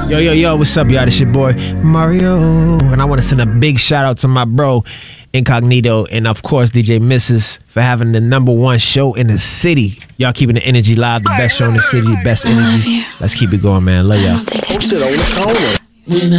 Yo, what's up, y'all? This your boy, Mario. And I want to send a big shout out to my bro, Incognito, and of course, DJ Mrs. for having the #1 show in the city. Y'all keeping the energy live, the best show in the city, best energy. Let's keep it going, man. Love y'all. Posted on the corner.